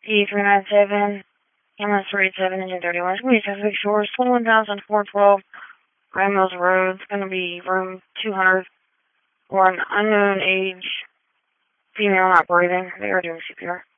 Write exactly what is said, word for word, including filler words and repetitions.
E three nine seven, M S three eight seven, engine thirty-one, it's going to be Pacific Shores, twenty-one thousand four hundred twelve, Grand Mills Road. It's going to be room two hundred, or an unknown age, female not breathing. They are doing C P R.